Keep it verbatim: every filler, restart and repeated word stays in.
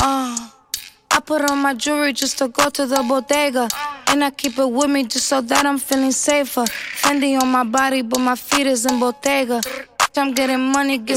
Uh, I put on my jewelry just to go to the bodega. And I keep it with me just so that I'm feeling safer. Fendi on my body, but my feet is in Bottega. I'm getting money, get